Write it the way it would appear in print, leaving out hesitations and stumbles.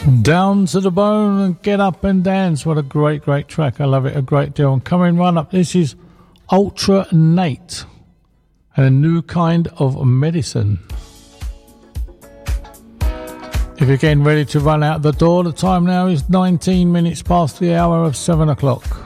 Down to the Bone and Get Up and Dance. What a great, great track. I love it a great deal. And coming right up, this is Ultra Nate and A New Kind of Medicine. If you're getting ready to run out the door, the time now is 19 minutes past the hour of 7 o'clock.